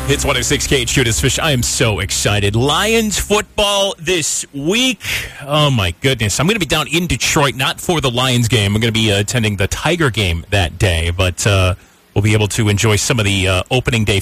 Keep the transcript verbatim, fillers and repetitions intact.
It's one oh six K Judas Fish. I am so excited. Lions football this week. Oh, my goodness. I'm going to be down in Detroit, not for the Lions game. I'm going to be uh, attending the Tiger game that day, but uh, we'll be able to enjoy some of the uh, opening day